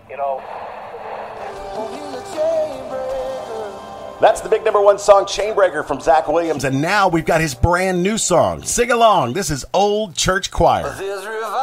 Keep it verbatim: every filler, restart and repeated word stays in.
you know. That's the big number one song, Chainbreaker, from Zach Williams. And now we've got his brand new song, Sing Along. This is Old Church Choir.